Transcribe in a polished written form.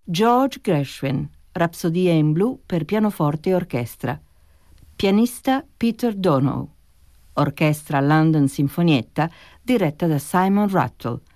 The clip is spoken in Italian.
George Gershwin, Rapsodia in blu per pianoforte e orchestra. Pianista Peter Donoghue. Orchestra London Sinfonietta diretta da Simon Rattle.